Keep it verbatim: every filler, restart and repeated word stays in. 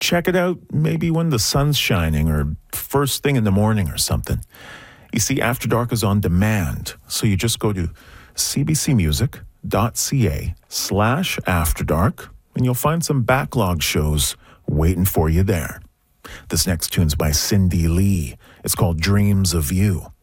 check it out maybe when the sun's shining or first thing in the morning or something. You see, After Dark is on demand, so you just go to cbcmusic.ca slash After Dark, and you'll find some backlog shows waiting for you there. This next tune's by Cindy Lee. It's called Dreams of You.